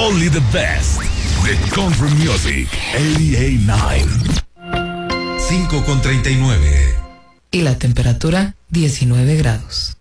Only the best. The Country Music 88.9. 5:39. Y la temperatura 19 grados.